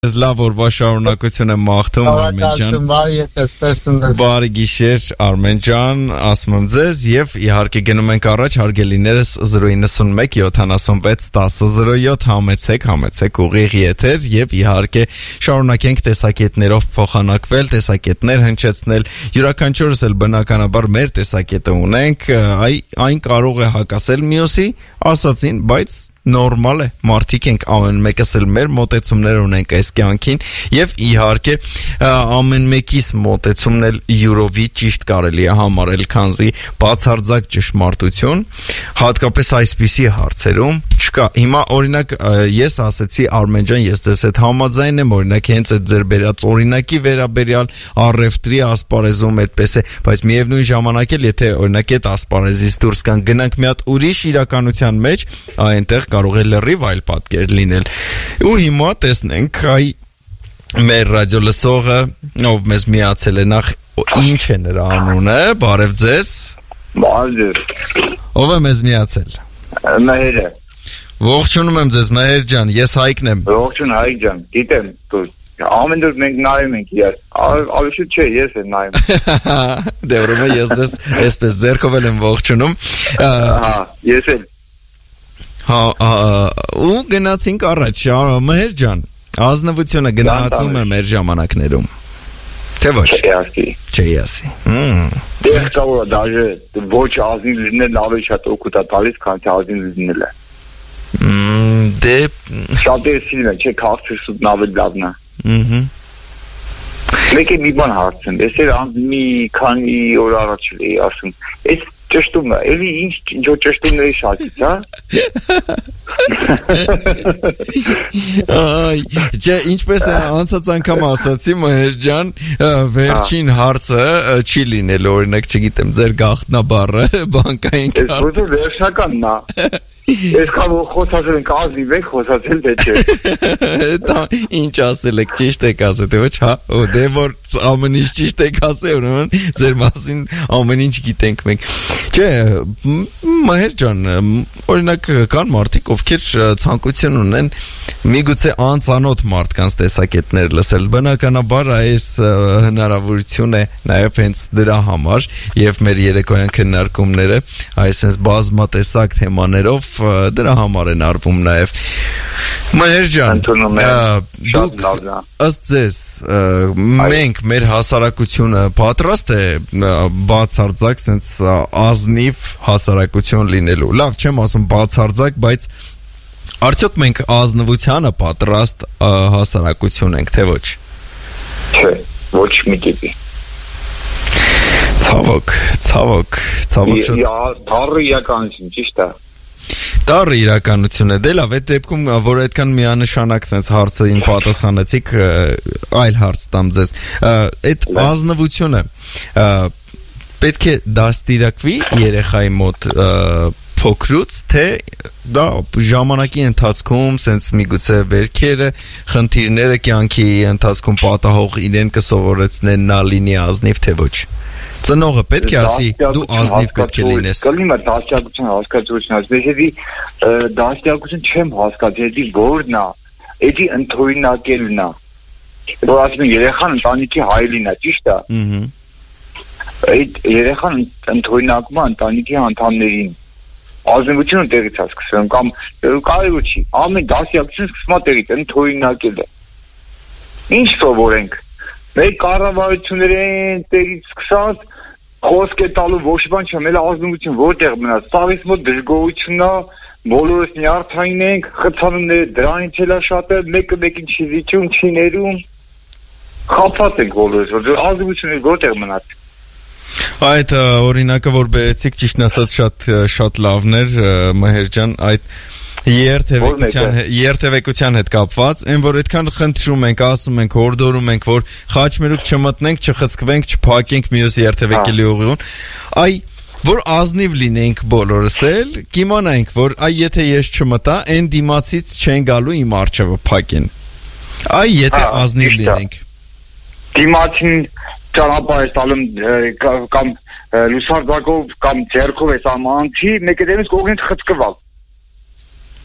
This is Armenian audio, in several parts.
Լավ օրվա շարունակություն եմ մաղթում Արմեն ջան։ Բարի գիշեր Արմեն ջան, ասում եմ ձեզ եւ իհարկե գնում ենք առաջ հարգելիներս 091 76 10 07 համեցեք ուղիղ եթեր եւ իհարկե շարունակենք տեսակետներով փոխանակվել, տեսակետներ հնչեցնել։ Յուրաքանչյուրս էլ բնականաբար մեր տեսակետը ունենք, այն կարող է հակասել մյուսի ասածին, բայց նորմալ է, մարդիկ ենք, ամեն մեկս էլ մեր մոտեցումներ ունենք այս կյանքին եւ իհարկե ամեն մեկիս մոտեցումն էլ յուրովի ճիշտ կարելի է համարել, քանզի բացարձակ ճշմարտություն հատկապես այսպիսի հարցերում չկա։ Հիմա օրինակ ես ասեցի Արմեն ջան, ես ձեզ հետ համաձայն եմ, օրինակ հենց այդ ձեր բերած օրինակի վերաբերյալ առևտրի ասպարեզում այդպես է, բայց միևնույն ժամանակ էլ եթե օրինակ այդ ասպարեզից դուրս գանք մի հատ ուրիշ իրականության մեջ, այնտեղ կարող է լրիվ այլ պատկեր լինել։ Ու հիմա տեսնենք մեր ռադիո լսողը, ով մեզ միացել է, նախ ինչ է նրա անունը, բարև ձեզ։ Բարև։ Ով է մեզ միացել։ Մհերը։ Ողջունում եմ ձեզ Մհեր ջան, ես Հայկն եմ։ Ողջուն Հայկ ջան, գիտեմ դու ամեն դուր մենք նայում ենք իրար, ավելի շուտ չէ, ես եմ նայում։ Դե ուրեմն ես ձեզ այսպես ձեռքով եմ ողջունում։ Հա, ես էլ ու գնացինք առաջ, Մհեր ջան, ազնվությունը գնահատվում է մեր ժամանակներում, թե ոչ։ Չի ասի։ Դեռ կարող է դաժե ոչ ազնիվ լինել ավելի շատ օգուտ է տալիս, քան թե ազնիվ լինելը։ Դե շատերը սիրում են, չէ, քաղցր սուտն ավելի լավն է։ Մեկ է մի բան հարցն, ես էլ մի քանի օր առաջ էի ասում, այս ճշտում է, էլի ինչ ճշտումների շարքից, հա։ Չէ, ինչպես է անցած անգամ ասացի Մհեր ջան, վերջին հարցը չի լինել, օրինակ, չգիտեմ, ձեր գաղտնաբառը բանկային քարտ։ Ես ո՞ր վերջնականն է։ Ես կարող խոսացել ենք ազնիվ եք, խոսացել դե չէ։ Դա ինչ ասել եք, ճիշտ եք ասել, թե ոչ, հա, դե որ ամեն ինչ ճիշտ եք ասել, ուրեմն ձեր մասին ամեն ինչ գիտենք մենք։ Չէ, Մհեր ջան, օրինակ կան մարդիկ, ովքեր ցանկություն ունեն միգուցե անծանոթ մարդկանց տեսակետներ լսել, բնականաբար այս հնարավորություն է նաև հենց դրա համար եւ մեր երեկոյան քննարկումները այսպես բազմատեսակ թեմաներով դրա համար են արվում նաև։ Մհեր ջան, դուք ըստ ձեզ մենք մեր հասարակությունը պատրաստ է բացարձակ sense ազնիվ հասարակություն լինելու։ Լավ, չեմ ասում բացարձակ, բայց արդյոք մենք ազնվությանը պատրաստ հասարակություն ենք, թե ոչ։ Չէ, ոչ մի կերպ։ Ցավոք շատ դառը իրականություն, ճիշտ է։ Դառը իրականություն է, դե լավ, այդ դեպքում, որ այդքան միանշանակ sense հարցին պատասխանեցիք, այլ հարց տամ ձեզ։ Այդ ազնվությունը պետք է դաստիարակվի երեխայի մոտ փոքրուց, թե դա ժամանակի ընթացքում sense միգուցե վերքերը, խնդիրները կյանքի ընթացքում պատահող իրեն կսովորեցնեն նա լինի ազնիվ, թե ոչ։ Ծնողը պետք է ասի դու ազնիվ պետք է լինես։ Կլինի դաստիարակություն հասկացություն, այսպեսի դաստիարակություն չեմ հասկացել, որն է, էդի ընդօրինակելն է։ Որ ասում են երեխան ընտանիքի հայելին է, ճիշտ է։ Այդ երեխան ընդօրինակում է ընտանիքի անդամներին։ Ազնվությունը տեղից է սկսվում կամ կարևոր չի, ամեն դաստիարակություն սկսում է տեղից, ընդօրինակելը։ Ինչ սովորենք։ Մեր կառավարություններեն տեղից սկսած խոսք է տալու ոչ բան չեմ, էլ ազնվություն որտեղ մնաց, սաղից մոտ դժգոհությունն է, բոլորս նյարդային ենք, խցանումները դրանից էլ է շատը, մեկը մեկին չի զիջում, չի ներում, խաբված ենք բոլորս, որ ազնվությունը որտեղ մնաց։ Այդ օրինակը, որ բերեցիք, ճիշտն ասած շատ լավն էր, Մհեր ջան, այդ երթևեկության հետ կապված, այն որ այդքան խնդրում ենք, ասում ենք, հորդորում ենք, որ խաչմերուկ չմտնենք, չխցկվենք, չփակենք մյուս երթևեկելի ուղիղուն, որ ազնիվ լինենք բոլորս էլ, կիմանայինք, որ եթե ես չմտա, այն դիմացից չեն գալու իմ առջևը փակեն։ Եթե ազնիվ լինենք։ Դիմացին ճանապարհ է տալում կամ լուսարձակով կամ ձեռքով է սահմանցի, մեկը դեմից կողքից խցկվալ։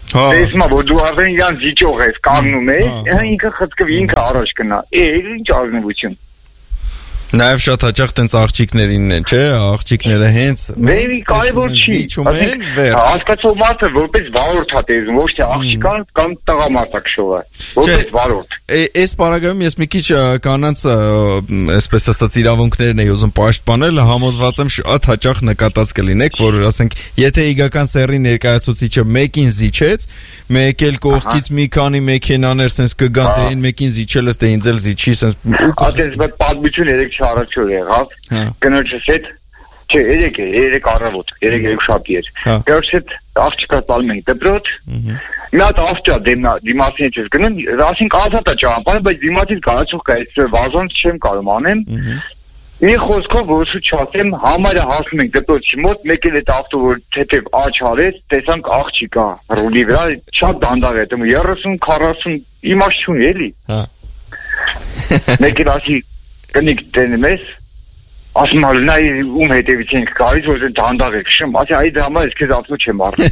Տեսնա որ դու արդեն իրան զիջող ես, կանգնում ես, ինքը խցկվի, ինքը առաջ գնա։ Ինչ ազնվություն։ Նաև շատ հաճախ տենց աղջիկներին է, չէ՞, աղջիկները հենց Բեբի կարևոր չի, հասկացող մարդը որպես վարորդ է տեսնում, ոչ թե աղջիկան կամ տղամարդը քշողը, որպես վարորդ։ Այս պարագայում ես մի քիչ կանանց, այսպես ասած, իրավունքներն էի ուզում պաշտպանել, համոզված եմ շատ հաճախ նկատած կլինեք, որ ասենք, եթե իգական սեռի ներկայացուցիչը մեկին զիջեց, մեկ էլ կողքից մի քանի մեքենաներ sense կգան, դե այն մեկին զիջել ես, դե ինձ էլ զիջի, sense Ատես պատմություն առաջօր եղավ կնոջս հետ չէ երեք առավոտ երեք շաբթի էր կնոջս հետ աղջիկա տալում ենք դպրոց մի հատ ավտո դիմացին չես գնում ասենք ազատ է ճանապարհը բայց դիմացից գալացող կա այս վազոնց չեմ կարող անեմ մի խոսքով որ շուտ համարը հասնում ենք դպրոցի մոտ մեկ էլ այդ ավտո որ թեթև աչ արեց տեսանք աղջիկա ռուլի վրա շատ դանդաղ է 30-40 իմաստ չունի էլի մեկ էլ ասի կնիկ տենում ես ասում ալնա ում հետևից ենք գալիս որ դանդաղ է քշում ասի այ դա համար ես քեզ ավտո չեմ առնում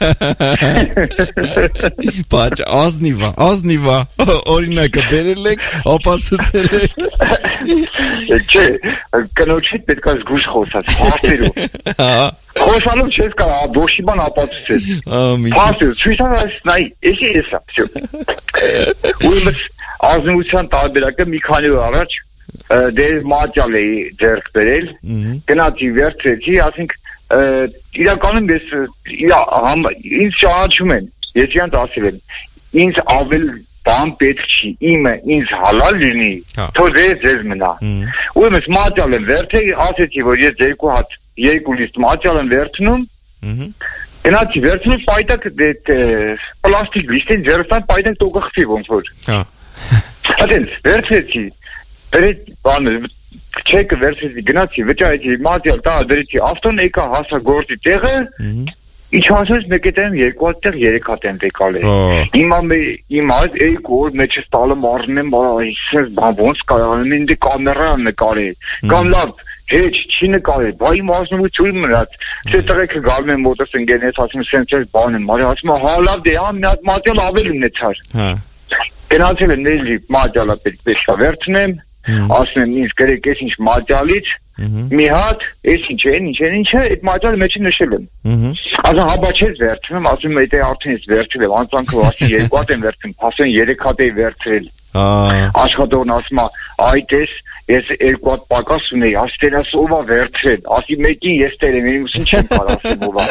Բայց ազնիվա օրինակը բերել եք ապացուցել եք չէ կնոջ հետ պետք է զգուշ խոսած հարցերով խոսալով չես կարող դոշի բան ապացուցել հարցեր ցույցանալ նայ էսի էսա всё ուրեմն ազնվության տարբերակը մի քանի օր առաջ դե մատյալ էի ձեռք բերել գնացի վերցրեցի ասենք իրականում ես ինձ ճանաչում են ես իրանց ասել եմ ինձ ավել բան պետք չի իմը ինձ հալալ լինի թող ձեզ մնա ուրեմն մատյալ եմ վերցրել ասեցի որ ես երկու լիստ մատյալ եմ վերցնում գնացի վերցնում պայտակ պլաստիկ լիստին ձեռքთან պայտակ տոկախվի ոնց որ Այդպես վերցրեցի Դրեց բանը չեկը վերցրեցի գնացի վճարեցի մատյալ տա դրեցի ավտոն եկա հասա գործի տեղը իջանցեց մեկ այդեմ երկու հատ տեղ երեք հատ եմ եկալ հիմա երկու օր մեջս տալը մարնում եմ այսպես ոնց կարողանում ինձ կամերա նկարել կամ լավ Հեչ չի նկարել բայ իմ ազնվություն մնաց Սես տղեկը գալում են մոտս ընկերներս ասում սենց ես բան եմ մարի ասում հա լավ դե մի հատ մատյալ ավել ունեցար Գնացել եմ նելի մատյալը պետք է վերցնեմ ասում եմ ինձ գրեք ես ինչ մատյալից մի հատ ես ինչ է այդ մատյալը մեջի նշել եմ ասում հաբա չես վերցնում ասում եմ դա արդեն ես վերցրել եմ անցանքը ասի երկու հատ եմ վերցնում ասեն երեք հատ էի վերցրել աշխատողն ասում այդ էս ես երկու հատ պակաս ունեի աստերաս ովա վերցրել ասի մեկին ես տերեմ ուսին չեմ կարող ասեմ ովա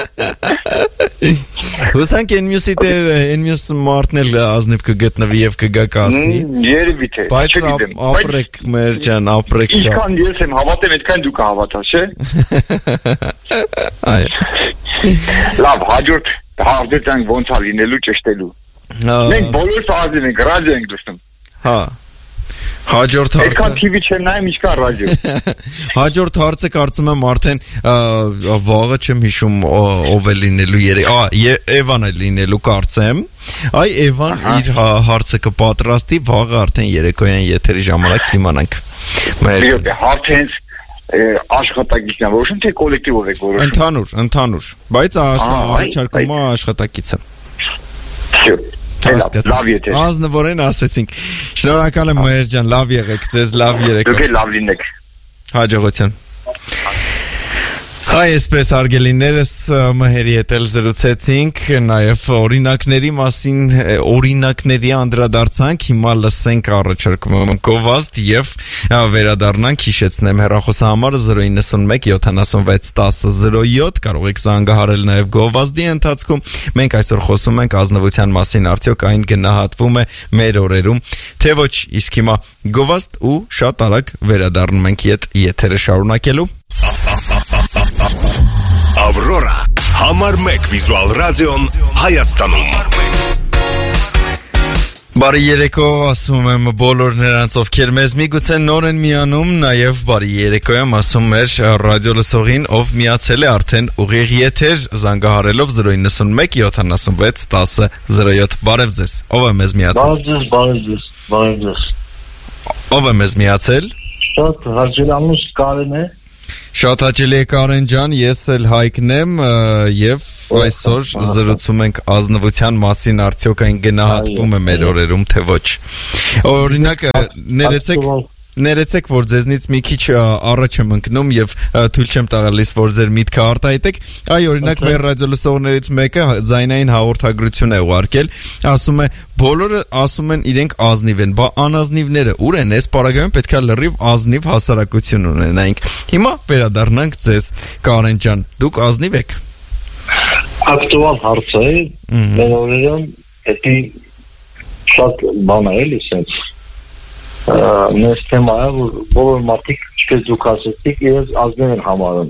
Հուսանք են մյուս մարդն էլ ազնիվ կգտնվի եւ կգա կասի երևի թե բայց ապրեք մեր ջան ապրեք Ինչքան ես եմ հավատեմ այդքան դու կհավատաս չէ Լավ հաջորդ հարցերն ոնց է լինելու ճշտելու Մենք բոլորս ազնիվ ենք ռադիո ենք լսում Հա Հաջորդ հարցը Այդքան TV չեմ նայում ինչքան ռադիո Հաջորդ հարցը կարծում եմ արդեն վաղը չեմ հիշում ով է լինելու Էվան է լինելու կարծեմ Այ Էվան իր հարցը կպատրաստի վաղը արդեն երեկոյան եթերի ժամանակ կիմանանք Հարցը հենց աշխատակիցն է որոշում թե կոլեկտիվով եք որոշում Ընդհանուր բայց առաջարկումը աշխատակիցը Լավ եթե Ազնվորեն ասեցինք Շնորհակալ եմ Մհեր ջան լավ եղեք ձեզ լավ երեկո Դուք լավ լինեք Հաջողություն Հայ այսպես արգելիներս Մհերի հետ էլ զրուցեցինք նաև օրինակների մասին օրինակների անդրադարձանք հիմա լսենք առաջարկում գովազդ եւ վերադառնանք հիշեցնեմ հեռախոսահամարը 091 76 10 07 կարող եք զանգահարել նաև գովազդի ընթացքում մենք այսօր խոսում ենք ազնվության մասին արդյոք այն գնահատվում է մեր օրերում թե ոչ իսկ հիմա գովազդ ու շատ արագ վերադառնում ենք եթերը շարունակելու Ավրորա Համար 1 վիզուալ ռադիոն Հայաստանում Բարի երեկո ասում եմ բոլոր նրանց ովքեր մեզ միգուցե նոր են միանում նաև բարի երեկո եմ ասում մեր ռադիո լսողին ով միացել է արդեն ուղիղ եթեր զանգահարելով 091 76 10 07 բարև ձեզ ով է մեզ միացել Բարև ձեզ Ով է մեզ միացել Շատ հաճելանուս Կարեն է Շատ հաճելի է Կարեն ջան, ես էլ Հայկն եմ եւ այսօր զրուցում ենք ազնվության մասին, արդյոք այն գնահատվում է մեր օրերում, թե ոչ։ Օրինակ, ներեցեք, որ ձեզնից մի քիչ առաջ եմ ընկնում եւ թույլ չեմ տալիս, որ ձեր միտքը արտահայտեք։ Այ օրինակ մեր ռադիոլսողներից մեկը զայնային հաղորդագրություն է ուղարկել, ասում է. բոլորը ասում են իրենք ազնիվ են, բա անազնիվները ուր են, այս պարագայում պետքա լրիվ ազնիվ հասարակություն ունենայինք։ Հիմա վերադառնանք ձեզ, Կարեն ջան, դուք ազնիվ եք։ Ակտուալ հարց է, մեր օրերում դա շատ բան է, էլի sense Նես թեմայը, որ բոլոր մարդիկ, ինչպես դուք ասեցիք, իրենց ազնիվ են համարում։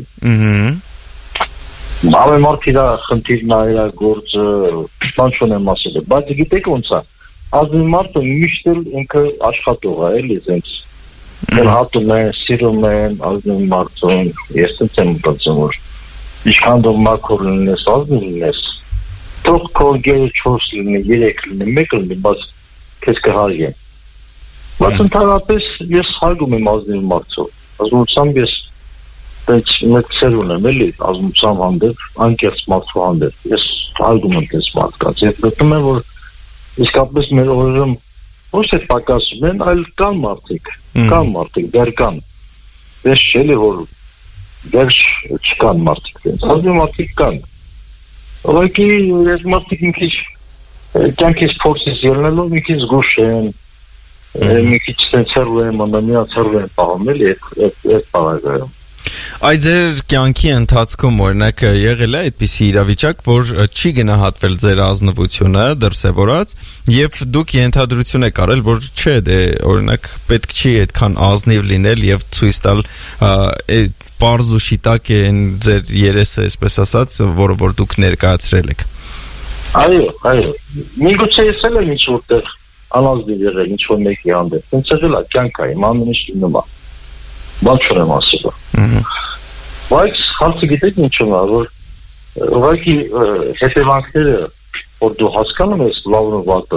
Ամեն մարդ իր խնդիրն է, իր գործը, բան չունեմ ասել, բայց գիտեք ոնց է, ազնիվ մարդը միշտ էլ ինքը աշխատող է, էլի sense հատում են, սիրում են ազնիվ մարդուն, ես տենց եմ մտածում, որ ինչքան դու մաքուր լինես, ազնիվ լինես, թող քո գերը 4 լինի, 3 լինի, 1 լինի, բայց քեզ կհարգեն։ Բայց ընդհանրապես ես հարգում եմ ազնիվ մարդու, ազնվությամբ ես տենց մեծ սեր ունեմ, էլի, ազնվությամբ հանդեպ, անկեղծ մարդու հանդեպ, ես հարգում եմ տենց մարդկանց, ես գտնում եմ, որ իսկապես մեր օրերում ոչ թե պակասում են, այլ կան մարդիկ, դեռ կան, ես չէ որ դեռ չկան մարդիկ տենց, ազնիվ մարդիկ կան, ուղղակի ես մարդիկ մի քիչ կյանքից փորձից ելնելով մի քիչ զգուշ են, մի քիչ ցերու եմ, միացերու եմ պահում էլի այդ պարագայում։ Այդ ձեր կյանքի ընթացքում օրինակ եղել է այդպիսի իրավիճակ, որ չի գնահատվել ձեր ազնվությունը դրսևորած եւ դուք ենթադրություն եք արել, որ չէ, դե օրինակ պետք չի այդքան ազնիվ լինել եւ ցույց տալ պարզ ու շիտակ են ձեր երեսը, այսպես ասած, որը որ դուք ներկայացրել եք։ Այո, միգուցե ես էլ եմ ինչ որտեղ անազնիվ եղել ինչ-որ մեկի հանդեպ, ինձ եղել է կյանքը, իմ ամեն ինչ լինում է, բան չունեմ ասել։ Բայց հարցը գիտեք ինչու՞ն է, որ ուղղակի հետևանքները, որ դու հասկանում ես լավն ու վատը,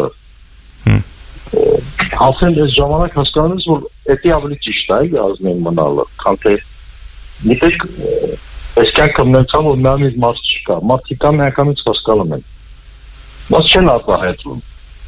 ասեն այս ժամանակ հասկանում ես, որ դա ավելի ճիշտ է ազնիվ մնալը, քան թե գիտեք, այս կյանքը մնացավ, որ միամիտ մարդ չկա, մարդիկ կան միանգամից հասկանում են, բայց չեն արտահայտվում։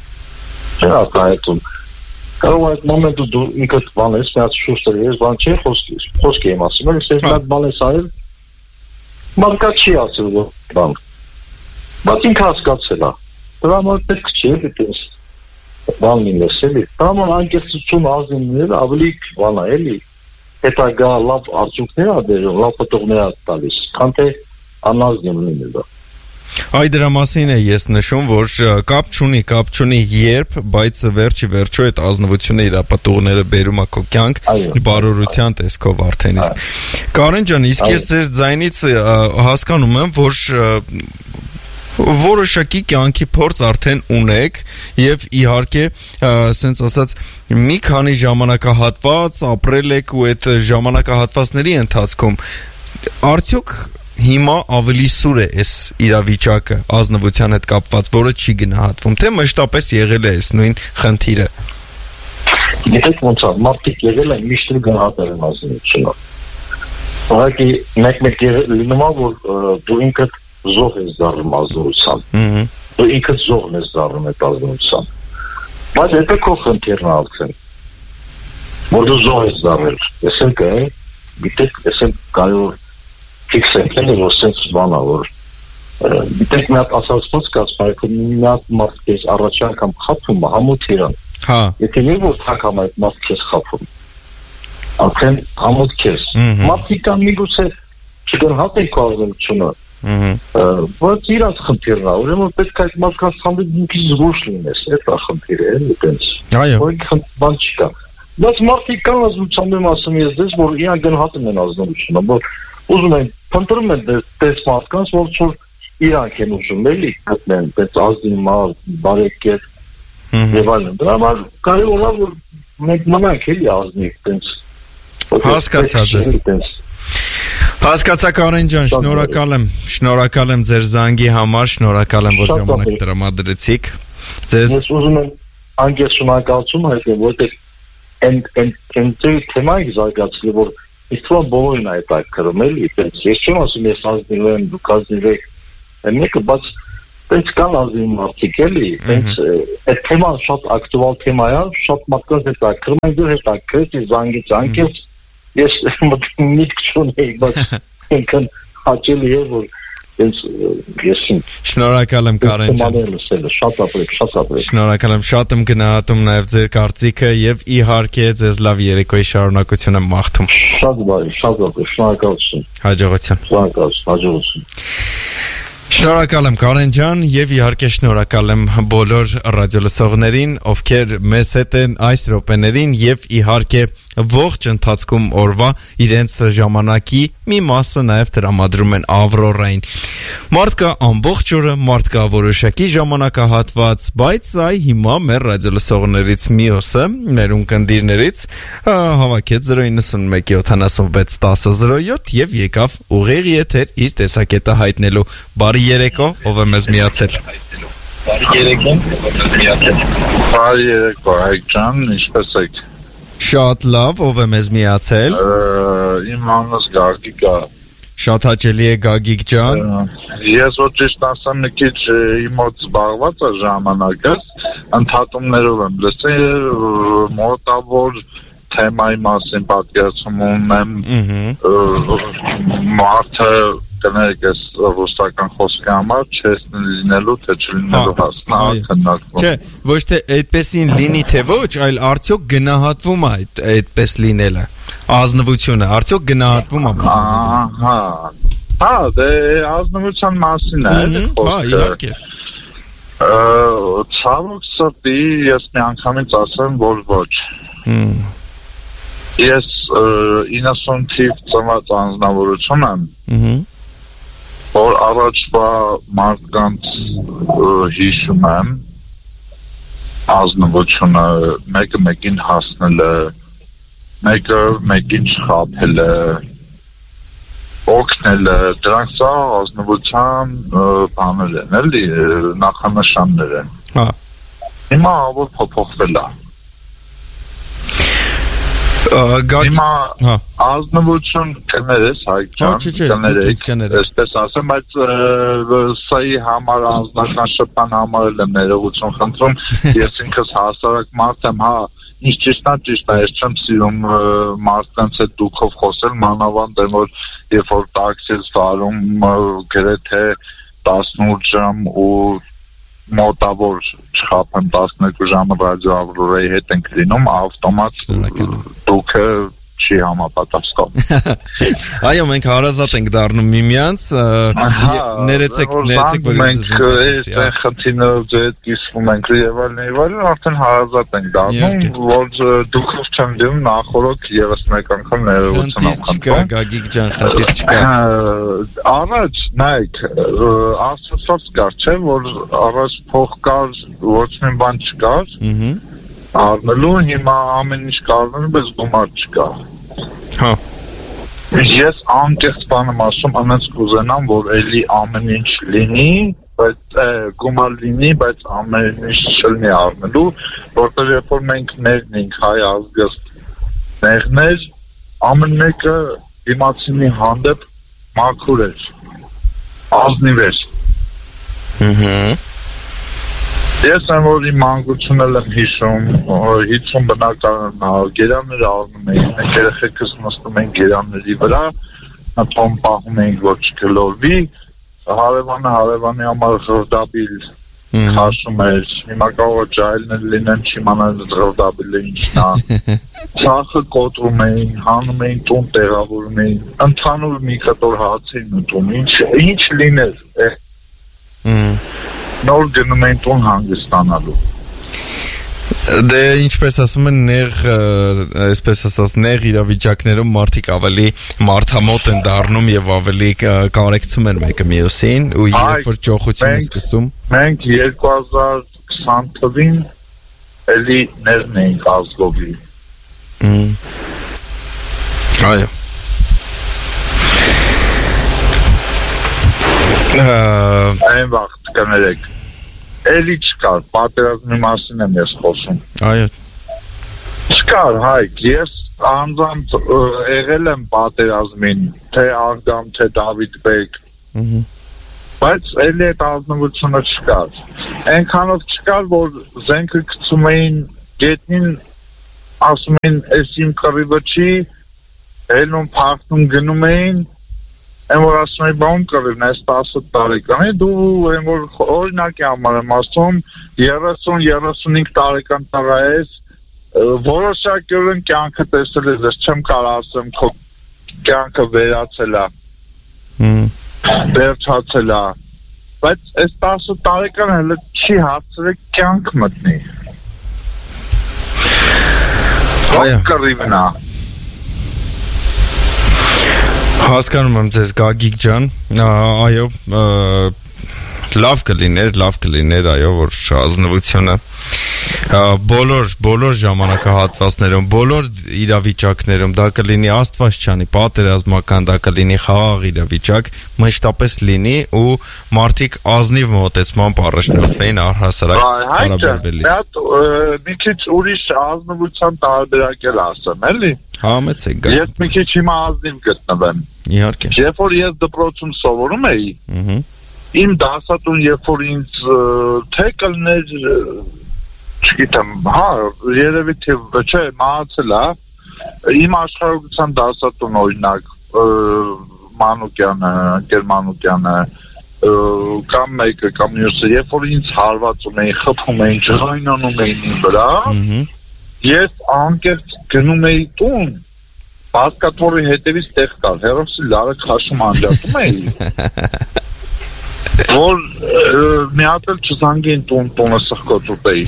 Կարող այդ մոմենտը դու ինքդ բան ես, միած շուշտր ես, բան չէ, խոսք եմ ասում, ես այդ բան ես արել, մարդկա չի ասել բան, բայց ինքը հասկացել է, դրա համար պետք չէ, դիտես, բան լինես էլի, դրա համար անկեղծություն ազնիվ լինել ավելի բան է էլի, հետագա լավ արդյունքներ է բերում, լավ պտուղներ է տալիս, քան թե անազնիվ լինելը։ Այ դրա մասին է ես նշում, որ կապ չունի երբ, բայց վերջո այդ ազնվությունը իր պատուղները բերում է քո կյանք բարօրության տեսքով արդեն իսկ։ Կարեն ջան, իսկ ես ձեր ձայնից հասկանում եմ, որ որոշակի կյանքի փորձ արդեն ունեք եւ իհարկե, ասենց ասած, մի քանի ժամանակահատված ապրել եք ու այդ ժամանակահատվածների ընթացքում արդյոք հիմա ավելի սուր է այս իրավիճակը ազնվության հետ կապված, որը չի գնահատվում, թե մշտապես եղել է այս նույն խնդիրը։ Գիտեք ոնց է, մարդիկ եղել են միշտ գնահատել են ազնվությունը։ Ուղղակի մեկ լինում է, որ դու ինքդ զոհ ես դառնում ազնվության։ Դու ինքդ զոհն ես դառնում այդ ազնվության։ Բայց դա քո խնդիրն է արդեն։ Որ դու զոհ ես դառել։ Այսինքն է, գիտեք, այսինքն կարևոր ֆիքս է, որ սենց բան է, որ գիտեք մի հատ ասացված կացմայք, մի հատ մարդ կես առաջի անգամ խապում է, համոտ իրան։ Եթե մի որ թակամ այդ մարդ կես խապում, արդեն համոտ կես։ Մարդիկ կան միգուցե չգնահատեն քո ազնվությունը, բայց իրանց խնդիրն է, ուրեմն պետք է այդ մարդկանց հանդեպ մի քիչ զգուշ լինես, այդ է խնդիրը, այտենց։ Որ բան չկա։ Բայց մարդիկ կան ազնվության դեմ ասում ես դες, որ իրանք գնահատում են ազնվությունը, որ ուզում են, փնտրում են դες մարդկանց, որ իրանք են ուզում էլի գտնեն, դες ազնիվ մարդ, բարեկետ եւ այլն։ Դրա համար կարևոր է, որ մենք մնանք էլի ազնիվ, դες։ Հասկացած ես։ Հասկացա Կարեն ջան, շնորհակալ եմ ձեր զանգի համար, շնորհակալ եմ, որ ժամանակ տրամադրեցիք։ Ձեզ ես ուզում եմ անկեղծ շնորհակալություն հայտնել, որտեղ այն թեմայի զարգացել, որ իսկ բոլորին այդ կրում էլի, ես չեմ ասում ես ազնիվ եմ, դուք ազնիվ եք, մեկը, բայց Տենց կան ազգին մարդիկ էլի, տենց այդ թեման շատ ակտուալ թեմա է, շատ մարդկանց հետ ակրում են դու հետ ակրեց, զանգեց, ես միտք չունեի, բայց ինքն հաճելի է, որ տենց եսին։ Շնորհակալ եմ Կարեն ջան։ Շատ ապրեք։ Շնորհակալ եմ, շատ եմ գնահատում նաև ձեր կարծիքը եւ իհարկե ձեզ լավ երեկոյի շարունակություն եմ մաղթում։ Շատ բարի, շնորհակալություն։ Հաջողություն։ Շնորհակալ եմ Կարեն ջան եւ իհարկե շնորհակալ եմ բոլոր ռադիոլսողներին, ովքեր մեզ հետ են այս րոպեներին եւ իհարկե ողջ ընթացքում օրվա իրենց ժամանակի մի մասը նաեւ տրամադրում են Ավրորային։ Մարդ կա ամբողջ օրը, մարդ կա որոշակի ժամանակահատված, բայց այ հիմա մեր ռադիոլսողներից մյուսը, մեր ունկնդիրներից հավաքեց 091 76 10 07 եւ եկավ ուղիղ եթեր իր տեսակետը հայտնելու։ Բարի երեկո, ով է մեզ միացել։ Բարի երեկո, Հայկ ջան, ինչպես եք։ Շատ լավ, ով է մեզ միացել։ Իմ անունս Գագիկ է։ Շատ հաճելի է Գագիկ ջան։ Ես ոչ ճիշտ ասեմ, մի քիչ իմոց զբաղված է ժամանակս, ընդհատումներով եմ լսել, մոտավոր թեմայի մասին պատկերացում ունեմ, մարդը կներեք ես ռուսական խոսքի համար չեսն լինելու, թե չլինելու հասնա քննարկվում։ Չէ, ոչ թե այդպեսին լինի, թե ոչ, այլ արդյոք գնահատվում է այդպես լինելը, ազնվությունը, արդյոք գնահատվում է։ Հա, դե ազնվության մասին է խոսքը։ Հա, իհարկե։ Ցավոք սրտի ես մի անգամից ասեմ, որ ոչ։ Ես 90 թիվ ծնված անձնավորություն եմ, որ առաջվա մարդկանց հիշում եմ ազնվությունը, մեկը մեկին հասնելը, մեկը մեկին չխաբելը, օգնելը, դրանք սա ազնվության բաներ են, էլի նախանշաններ են։ Հիմա որ փոփոխվել է։ Հիմա ազնվություն կներես, Հայկ ջան, այսպես ասեմ, բայց սայի համար անձնական շփման համարել եմ ներողություն խնդրում, ես ինքս հասարակ մարդ եմ, հա, ինչ ճիշտն է, ես չեմ սիրում մարդկանց հետ դուքով խոսել, մանավանդ եմ, որ երբ որ տաքսի ես վարում գրեթե 18 ժամ ու մոտավոր չխափեմ 12 ժամը ռադիո Ավրորայի հետ ենք լինում, ավտոմատ դուքը չի համապատասխանում։ Այո, մենք հարազատ ենք դառնում միմյանց, ներեցեք, որ մենք այդ խնդիրներով ձեզ կիսվում ենք եւ այլն, արդեն հարազատ ենք դառնում, որ դուքով չեմ դնում նախորդ եւս մեկ անգամ ներողություն եմ խնդրում։ Գագիկ ջան, խնդիր չկա։ Առաջ նայեք, ասացած կար, չէ, որ առաջ փող կար, ոչ մի բան չկար։ Առնելու, հիմա ամեն ինչ կարողանում, բայց գումար չկա։ Հա։ Ես անկեղծ բան եմ ասում, անց կուզենամ, որ էլի ամեն ինչ լինի, բայց գումար լինի, բայց ամեն ինչ չլինի առնելու, որտեղ երբ որ մենք ներն ենք հայ ազգս ներներ, ամեն մեկը դիմացինի հանդեպ մաքուր էր, ազնիվ էր։ Ես եմ, որ իմ մանկությունն եմ հիշում, 50 բնակարան գերաններ առնում էինք, մենք երեխեքս նստում ենք գերանների վրա, թոմ պահում էինք, որ չգլորվի, հարևանի համար ղրդաբիլ քաշում էր, հիմա կարող է ջահելներ լինեն, չիմանան ղրդաբիլը ինչն է, ցախը կոտրում էին, հանում էին տուն տեղավորում էին, ընդհանուր մի կտոր հաց էին ուտում, ինչ լիներ, նոր գնում են տուն հանգստանալու։ Դե ինչպես ասում են, այսպես ասած, նեղ իրավիճակներում մարդիկ ավելի մարդամոտ են դառնում եւ ավելի կարեկցում են մեկը մյուսին ու երբ որ ճոխություն է սկսում։ Մենք 2020 թվին էլի ներն էինք ազգովի։ Այո։ Այն վաղտ կներեք, էլի չկար, պատերազմի մասին եմ ես խոսում։ Այո։ Չկար, Հայկ, ես անձամբ եղել եմ պատերազմին, թե Արգամ, թե Դավիթ բեկ, բայց էլի այդ ազնվությունը չկար։ Այնքանով չկար, որ զենքը գցում էին գետնին, ասում էին, «Էս իմ կռիվը չի», ելնում փախնում գնում էին, այն որ ասում էին, «Բա ում կռիվն է, 10 տարեկան է», դու այն որ օրինակի համար եմ ասում, 30-35 տարեկան տղա ես, որոշակյորեն կյանքը տեսել ես, չեմ կարող ասեմ, քո կյանքը վերացել է, վերջացել է, բայց այս 10 տարեկան հələ չի հարցրել կյանք մտնի։ Ո՞ր կռիվն է։ Հասկանում եմ ձեզ Գագիկ ջան, այո, լավ կլիներ, այո, որ ազնվությունը բոլոր ժամանակահատվածներում, բոլոր իրավիճակներում, դա կլինի Աստված չանի, պատերազմական, դա կլինի խաղաղ իրավիճակ, մշտապես լինի ու մարդիկ ազնիվ մոտեցմամբ առաջնորդվեին առհասարակ հարաբերվելիս։ Մի քիչ ուրիշ ազնվության տարբերակ էլ ասեմ, էլի։ Համեցեք գա։ Ես մի քիչ հիմա ազնիվ գտնվեմ։ Իհարկե։ Երբ որ ես դպրոցում սովորում էի, իմ դասատուն երբ որ ինձ թե կլներ, չգիտեմ, երևի թե չէ, մահացել է, իմ աշխարհողության դասատուն օրինակ Մանուկյանը, Գերմանուկյանը, կամ մեկը, կամ մյուսը, երբ որ ինձ հարվածում էին, խփում էին, ջղայնանում էին իմ վրա, ես անկեղծ գնում էի տուն, բազկաթոռի հետևից տեղ կար, հերոսի լարը քաշում անջատում էի, որ մի հատ էլ չզանգեին տունը սխկոց ուտեի։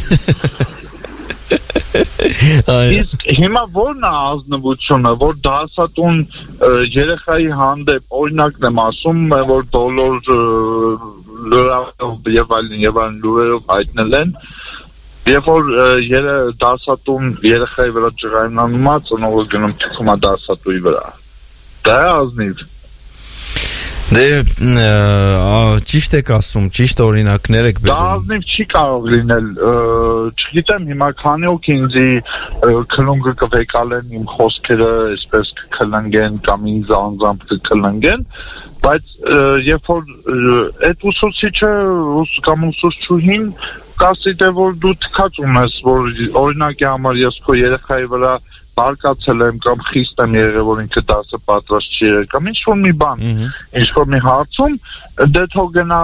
Իսկ հիմա ո՞րն է ազնվությունը, որ դասատուն երեխայի հանդեպ օրինակն եմ ասում, որ բոլոր լուրերով եւ այլն լուրերով հայտնել են, երբ որ դասատուն երեխայի վրա ջղայնանում է, ծնողը գնում թքում է դասատուի վրա։ Դա է ազնիվ։ Դե ճիշտ եք ասում, ճիշտ օրինակներ եք բերում։ Դա ազնիվ չի կարող լինել, չգիտեմ հիմա քանի օքի ինձի քլունգը կվեկալեն իմ խոսքերը, այսպես կքլնգեն կամ ինձ անձամբ կքլնգեն, բայց երբ որ այդ ուսուցիչը կամ ուսուցչուհին կասի թե որ դու թքած ունես, որ օրինակի համար ես քո երեխայի վրա բարկացել եմ կամ խիստ եմ եղել, որ ինքը դասը պատրաստ չի եղել կամ ինչ-որ մի բան, ինչ-որ մի հարցում, դե թող գնա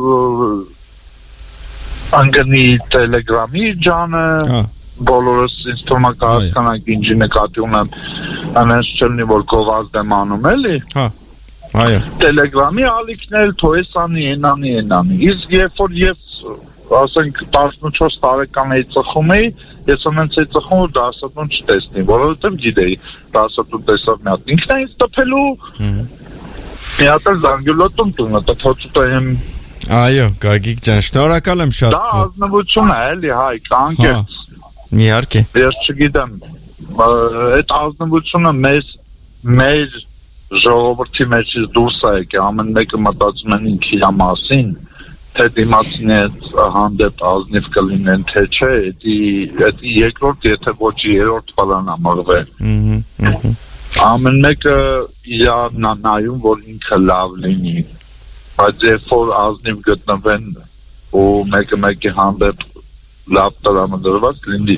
անգնի Telegram-ի ջանը, բոլորս ինձ թվում է կհասկանանք ինչի նկատի ունեմ, անենց չլինի, որ գովազդ եմ անում, էլի։ Telegram-ի ալիքներ, թող էս անի, ենանի, իսկ երբ որ ես ասենք 14 տարեկան էի ծխում էի, ես ամենից էի ծխում, որ դասատուն չտեսնի, որովհետև գիտեի, դասատուն տեսավ մի հատ ինքն է ինձ տպելու, մի հատ էլ զանգյուլոտում տունը, տպոցուտայեմ։ Այո, Գագիկ ջան, շնորհակալ եմ շատ։ Դա ազնվություն է, էլի, հայ, կանգեց։ Իհարկե։ Ես չգիտեմ, այդ ազնվությունը մեր ժողովրդի մեջից դուրս է եկել, ամեն մեկը մտածում են ինքն իր մասին, թե դիմացինի հանդեպ ազնիվ կլինեն, թե չէ, էդի երկրորդ, եթե ոչ երրորդ պլան ամրվել։ Ամեն մեկը իրար նայում, որ ինքը լավ լինի, բայց երբ որ ազնիվ գտնվեն ու մեկը մեկի հանդեպ լավ տրամադրված լինի,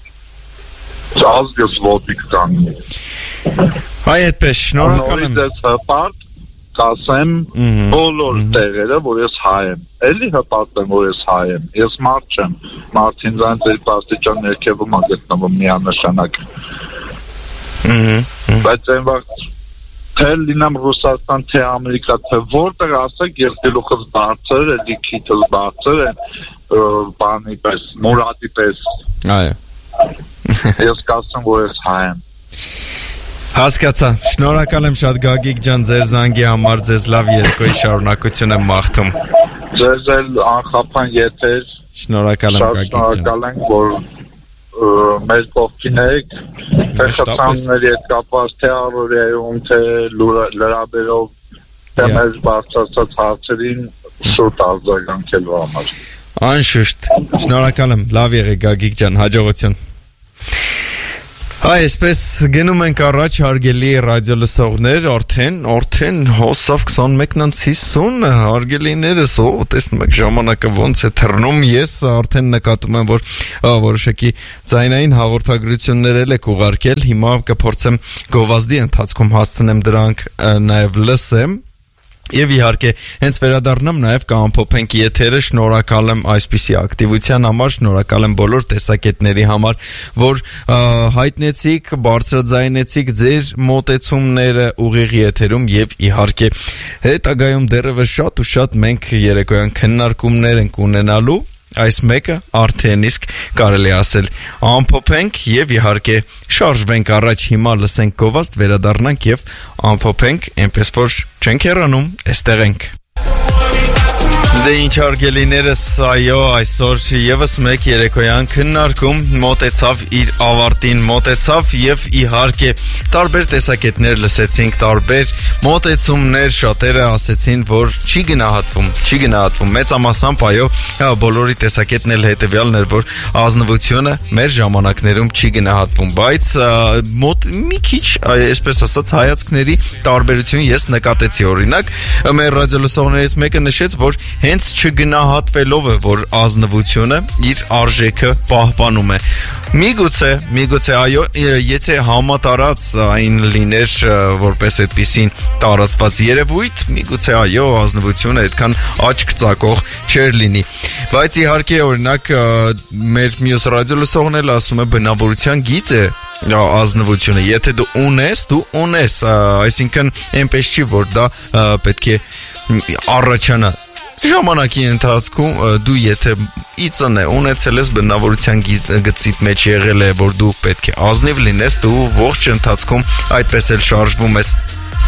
ազգս ոտիկ կանգնի։ Այ այդպես, շնորհակալ եմ։ Նորից հպարտ կասեմ բոլոր տեղերը, որ ես հայ եմ, էլի հպարտեմ, որ ես հայ եմ, ես մարդ չեմ, մարդին զայն ձեր պաստիճան ներքևում է գտնվում միանշանակ, բայց այն վաղ թե լինեմ Ռուսաստան, թե Ամերիկա, թե որտեղ ասեք, ես գլուխս բարձր, էլի քիթս բարձր եմ, բանի պես, մուրադի պես, ես կասեմ, որ ես հայ եմ։ Հասկացա, շնորհակալ եմ շատ Գագիկ ջան ձեր զանգի համար, ձեզ լավ երեկոյի շարունակություն եմ մաղթում։ Ձեզ էլ անխափան եթեր։ Շնորհակալ եմ Գագիկ ջան։ Շնորհակալ ենք, որ մեր կողքին եք, թե խթանների հետ կապված, թե առօրյայում, թե լրաբերով, թե մեր բարձրացած հարցերին շուտ արձագանքելու համար։ Անշուշտ, շնորհակալ եմ, լավ եղեք Գագիկ ջան, հաջողություն։ Այսպես գնում ենք առաջ հարգելի ռադիո լսողներ, արդեն հոսավ 21:50 հարգելիներս, տեսնում եք ժամանակը ոնց է թռնում, ես արդեն նկատում եմ, որ որոշակի ձայնային հաղորդագրություններ եք ուղարկել, հիմա կփորձեմ գովազդի ընթացքում հասցնեմ դրանք նաև լսեմ Եվ իհարկե, հենց վերադառնամ նաև կամփոփենք եթերը, շնորհակալ եմ այսպիսի ակտիվության համար, շնորհակալ եմ բոլոր տեսակետների համար, որ հայտնեցիք, բարձրաձայնեցիք ձեր մոտեցումները ուղիղ եթերում եւ իհարկե հետագայում դեռևս շատ ու շատ մենք երեկոյան քննարկումներ ենք ունենալու Այս մեկը արդեն իսկ կարելի ասել ամփոփենք եւ իհարկե շարժվենք առաջ հիմա լսենք գովազդ վերադառնանք եւ ամփոփենք այնպես որ չենք հեռանում այստեղ ենք Դե ինչ հարգելիներս, այո, այսօր եւս մեկ երեկոյան քննարկում մոտեցավ իր ավարտին, մոտեցավ եւ իհարկե տարբեր տեսակետներ լսեցինք, տարբեր մոտեցումներ, շատերը ասեցին, որ չի գնահատվում, մեծամասամբ այո, բոլորի տեսակետն էլ հետեւյալն էր, որ ազնվությունը մեր ժամանակներում չի գնահատվում, բայց մի քիչ, այսպես ասած, հայացքների տարբերություն ես նկատեցի, օրինակ, մեր ռադիոլսողներից մեկը նշեց, որ հենց չգնահատվելով է, որ ազնվությունը իր արժեքը պահպանում է։ Միգուցե այո, եթե համատարած այն լիներ որպես այդպիսին տարածված երևույթ, միգուցե այո, ազնվությունը այդքան աչք ծակող չէր լինի։ Բայց իհարկե, օրինակ, մեր մյուս ռադիոլսողն էլ ասում է բնավորության գիծ է ազնվությունը, եթե դու ունես, այսինքն այնպես չի, որ դա պետք է առաջանա Ժամանակի ընթացքում դու եթե իծն է ունեցել ես բնավորության գծիտ մեջ եղել է, որ դու պետք է ազնիվ լինես, դու ողջ ընթացքում այդպես էլ շարժվում ես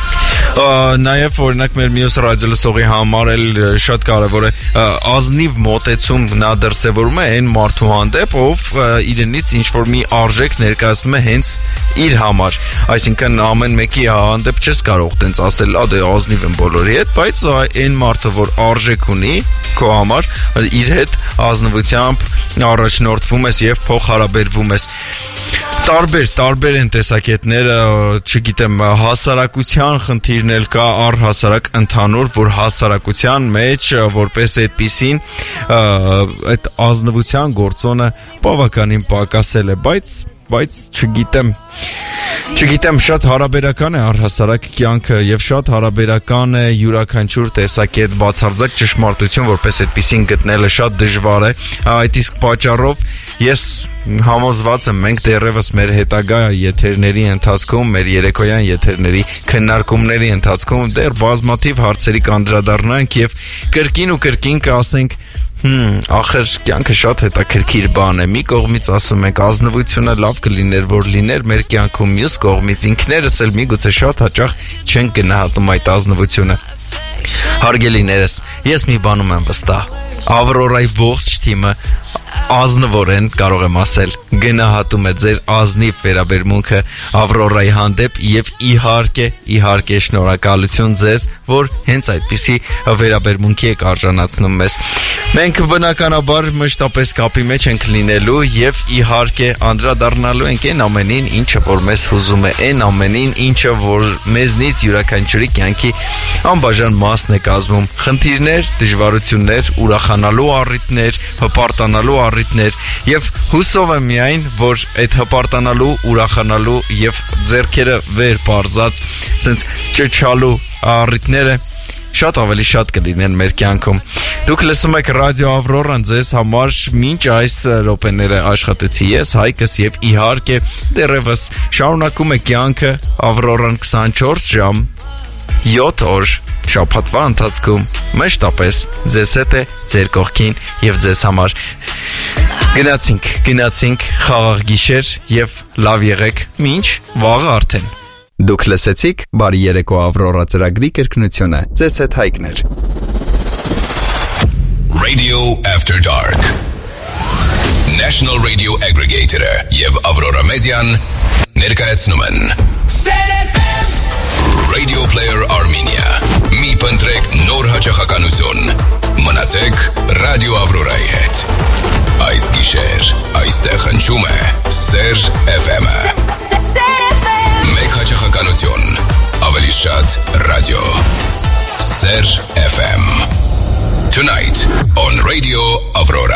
Նաև օրինակ մեր մյուս ռադիոլսողի համար էլ շատ կարևոր է ազնիվ մոտեցում նա դրսևորում է այն մարդու հանդեպ, ով իրենից ինչ-որ մի արժեք ներկայացնում է հենց իր համար, այսինքն ամեն մեկի հանդեպ չես կարող տենց ասել, դե ազնիվ եմ բոլորի հետ, բայց այն մարդը, որ արժեք ունի քո համար, իր հետ ազնվությամբ առաջնորդվում ես եւ փոխհարաբերվում ես Տարբեր են տեսակետները, չգիտեմ, հասարակության խնդիրն էլ կա առհասարակ ընդհանուր, որ հասարակության մեջ որպես այդպիսին այդ ազնվության գործոնը բավականին պակասել է, բայց չգիտեմ, շատ հարաբերական է առհասարակ կյանքը եւ շատ հարաբերական է յուրաքանչյուր տեսակետ բացարձակ ճշմարտություն, որպես այդպիսին գտնելը շատ դժվար է, այդ իսկ պատճառով Ես համոզված եմ, մենք դեռևս մեր հետագա եթերների ընթացքում, մեր երեկոյան եթերների քննարկումների ընթացքում դեռ բազմաթիվ հարցերի կանդրադառնանք եւ կրկին կասենք ախր կյանքը շատ հետաքրքիր բան է մի կողմից ասում ենք ազնվությունը լավ կլիներ որ լիներ մեր կյանքում մյուս կողմից ինքներս էլ միգուցե շատ հաճախ չենք գնահատում այդ ազնվությունը Հարգելիներս, ես մի բանում եմ վստահ Ավրորայի ողջ թիմը ազնվորեն կարող եմ ասել գնահատում է ձեր ազնիվ վերաբերմունքը Ավրորայի հանդեպ եւ իհարկե շնորհակալություն ձեզ որ հենց այդպիսի վերաբերմունքի եք արժանացնում մեզ Մենք բնականաբար մշտապես կապի մեջ ենք լինելու եւ իհարկե անդրադառնալու ենք այն ամենին ինչը որ մեզ հուզում է այն ամենին ինչը որ մեզնից յուրաքանչյուրի կյանքի անբաժան մասն է կազմում խնդիրներ դժվարություններ ուրախանալու առիթներ հպարտանալու առիթներ եւ հուսով եմ միայն որ այդ հպարտանալու ուրախանալու եւ ձեռքերը վեր բարձած sense ճճալու առիթները շատ ավելի շատ կլինեն մեր կյանքում Դուք լսում եք ռադիո Ավրորան ձեզ համար մինչ այս րոպեները աշխատեցի ես Հայկս եւ իհարկե դեռևս շարունակում է կյանքը Ավրորան 24 ժամ 7 օր շաբաթվա ընթացքում մշտապես ձեզ հետ է ձեր կողքին եւ ձեզ համար Գնացինք խաղաղ գիշեր եւ լավ եղեք մինչ վաղը արդեն Դուք լսեցիք բարի երեկո Ավրորա ծրագրի կրկնությունը ձեզ հետ Հայկներ Radio After Dark National Radio Aggregator եւ Aurora Median ներկայացնում են Radio Player Armenia մի փնտրեք նոր հաճախականություն մնացեք Radio Aurora-ի հետ այս գիշեր Այստեղ հնչում է Սեր FM-ը։ Մեկ հաճախականություն, ավելի շատ ռադիո։ Սեր FM. Tonight on Radio Aurora.